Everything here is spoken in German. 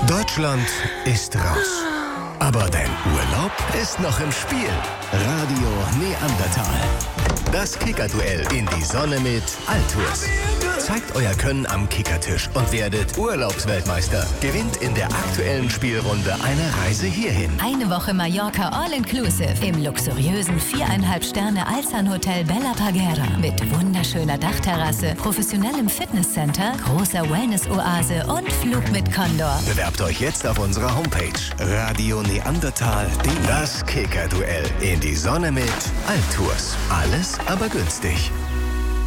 Deutschland ist raus. Aber dein Urlaub ist noch im Spiel. Radio Neandertal. Das Kickerduell in die Sonne mit Altours. Zeigt euer Können am Kickertisch und werdet Urlaubsweltmeister. Gewinnt in der aktuellen Spielrunde eine Reise hierhin. Eine Woche Mallorca All-Inclusive im luxuriösen 4,5 Sterne Alsan-Hotel Bella Parguera. Mit wunderschöner Dachterrasse, professionellem Fitnesscenter, großer Wellness-Oase und Flug mit Condor. Bewerbt euch jetzt auf unserer Homepage radioneandertal.de. Das Kickerduell in die Sonne mit Altours. Alles aber günstig.